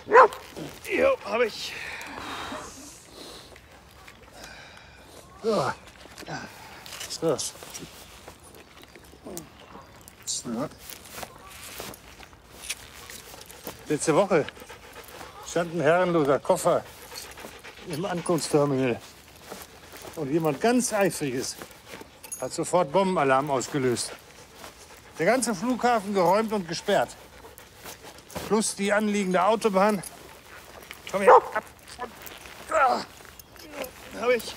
Jo, hab ich. So. Was ist das? Ja. Letzte Woche stand ein herrenloser Koffer im Ankunftsterminal. Und jemand ganz Eifriges hat sofort Bombenalarm ausgelöst. Der ganze Flughafen geräumt und gesperrt. Plus die anliegende Autobahn. Komm her. Hab ich.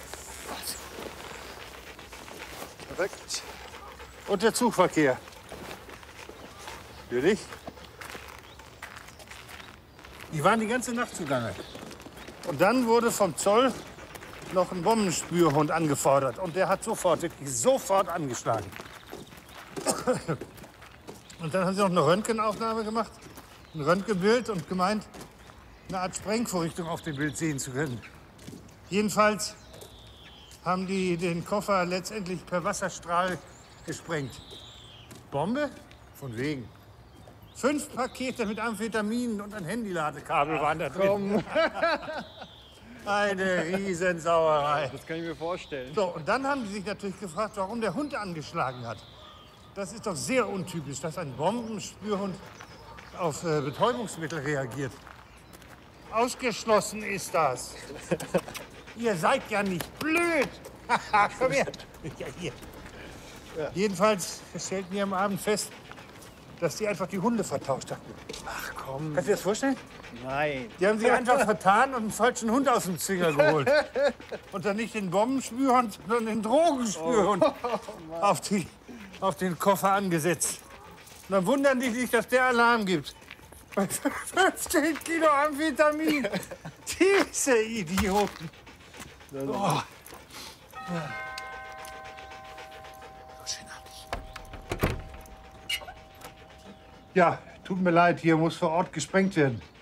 Perfekt. Und der Zugverkehr. Für dich? Die waren die ganze Nacht zugange. Und dann wurde vom Zoll noch ein Bombenspürhund angefordert. Und der hat wirklich sofort angeschlagen. Und dann haben sie noch eine Röntgenaufnahme gemacht, ein Röntgenbild und gemeint, eine Art Sprengvorrichtung auf dem Bild sehen zu können. Jedenfalls haben die den Koffer letztendlich per Wasserstrahl gesprengt. Bombe? Von wegen. 5 Pakete mit Amphetaminen und ein Handyladekabel waren da drin. Eine Riesensauerei. Das kann ich mir vorstellen. So, und dann haben sie sich natürlich gefragt, warum der Hund angeschlagen hat. Das ist doch sehr untypisch, dass ein Bombenspürhund auf Betäubungsmittel reagiert. Ausgeschlossen ist das. Ihr seid ja nicht blöd. Komm her. Ja, hier. Ja. Jedenfalls stellten wir am Abend fest, dass die einfach die Hunde vertauscht hatten. Ach komm. Kannst du dir das vorstellen? Nein. Die haben sich einfach vertan und einen falschen Hund aus dem Zwinger geholt. Und dann nicht den Bombenspürhund, sondern den Drogenspürhund auf den Koffer angesetzt. Und dann wundern die sich, dass der Alarm gibt. Bei 15 Kilo Amphetamin. Diese Idioten. Oh. Ja, tut mir leid, hier muss vor Ort gesprengt werden.